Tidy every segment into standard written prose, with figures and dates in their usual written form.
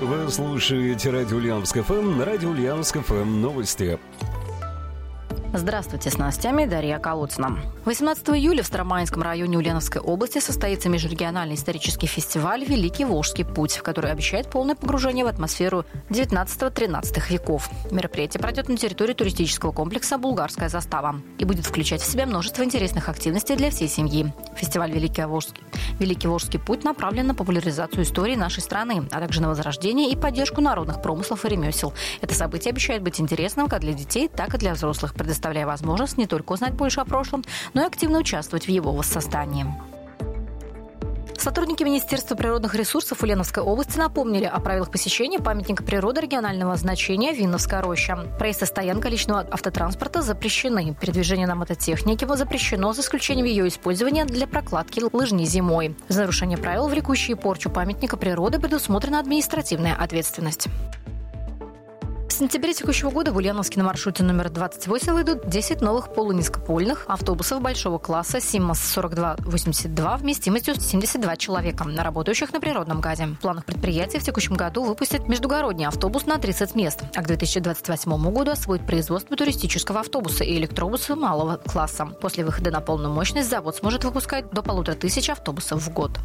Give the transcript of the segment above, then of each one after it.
Вы слушаете радио Ульяновск ФМ, радио Ульяновск ФМ новости. Здравствуйте, с новостями Дарья Колодцина. 18 июля в Старомаинском районе Ульяновской области состоится межрегиональный исторический фестиваль «Великий Волжский путь», который обещает полное погружение в атмосферу 19-13 веков. Мероприятие пройдет на территории туристического комплекса «Булгарская застава» и будет включать в себя множество интересных активностей для всей семьи. Фестиваль «Великий Волжский путь» направлен на популяризацию истории нашей страны, а также на возрождение и поддержку народных промыслов и ремесел. Это событие обещает быть интересным как для детей, так и для взрослых, предоставляя возможность не только узнать больше о прошлом, но и активно участвовать в его воссоздании. Сотрудники Министерства природных ресурсов Ульяновской области напомнили о правилах посещения памятника природы регионального значения Винновская роща. Проезд и стоянка личного автотранспорта запрещены. Передвижение на мототехнике запрещено, за исключением ее использования для прокладки лыжни зимой. За нарушение правил, влекущие порчу памятника природы, предусмотрена административная ответственность. В сентябре текущего года в Ульяновске на маршруте номер 28 выйдут 10 новых полунизкопольных автобусов большого класса СИМАС-4282 вместимостью 72 человека, работающих на природном газе. В планах предприятия в текущем году выпустят междугородний автобус на 30 мест, а к 2028 году освоит производство туристического автобуса и электробуса малого класса. После выхода на полную мощность завод сможет выпускать до 1500 автобусов в год.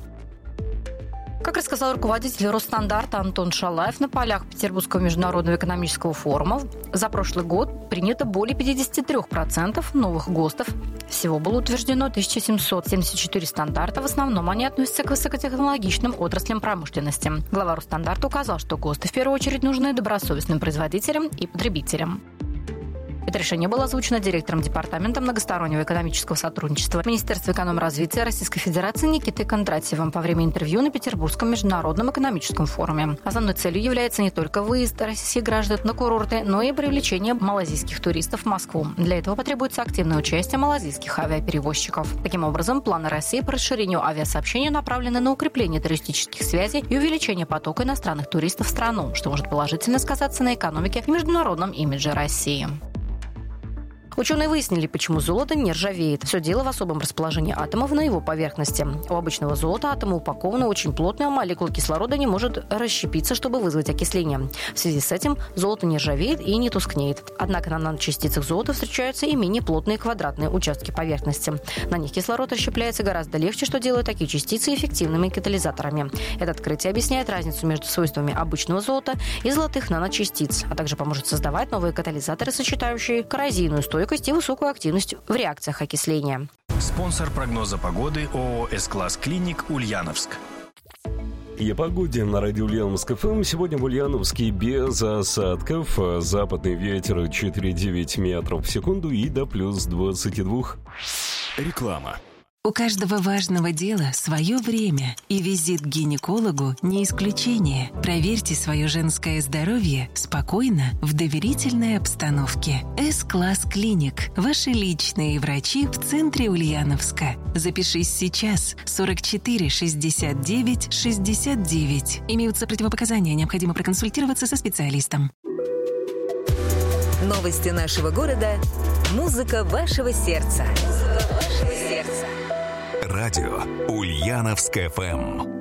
Как рассказал руководитель Росстандарта Антон Шалаев, на полях Петербургского международного экономического форума за прошлый год принято более 53% новых ГОСТов. Всего было утверждено 1774 стандарта. В основном они относятся к высокотехнологичным отраслям промышленности. Глава Росстандарта указал, что ГОСТы в первую очередь нужны добросовестным производителям и потребителям. Это решение было озвучено директором Департамента многостороннего экономического сотрудничества Министерства экономразвития Российской Федерации Никитой Кондратьевым во время интервью на Петербургском международном экономическом форуме. Основной целью является не только выезд российских граждан на курорты, но и привлечение малазийских туристов в Москву. Для этого потребуется активное участие малазийских авиаперевозчиков. Таким образом, планы России по расширению авиасообщения направлены на укрепление туристических связей и увеличение потока иностранных туристов в страну, что может положительно сказаться на экономике и международном имидже России. Ученые выяснили, почему золото не ржавеет. Все дело в особом расположении атомов на его поверхности. У обычного золота атомы упакованы очень плотно, а молекула кислорода не может расщепиться, чтобы вызвать окисление. В связи с этим золото не ржавеет и не тускнеет. Однако на наночастицах золота встречаются и менее плотные квадратные участки поверхности. На них кислород расщепляется гораздо легче, что делает такие частицы эффективными катализаторами. Это открытие объясняет разницу между свойствами обычного золота и золотых наночастиц, а также поможет создавать новые катализаторы, сочетающие коррозийную стойкость и высокую активность в реакциях окисления. Спонсор прогноза погоды ООО «С-класс Клиник» Ульяновск. И о погоде на радио Ульяновск ФМ. Сегодня в Ульяновске без осадков. Западный ветер 4,9 метров в секунду и до плюс 22. Реклама. У каждого важного дела свое время, и визит к гинекологу не исключение. Проверьте свое женское здоровье спокойно, в доверительной обстановке. С-класс Клиник. Ваши личные врачи в центре Ульяновска. Запишись сейчас. 44 69 69. Имеются противопоказания, необходимо проконсультироваться со специалистом. Новости нашего города. Музыка вашего сердца. Радио Ульяновск ФМ.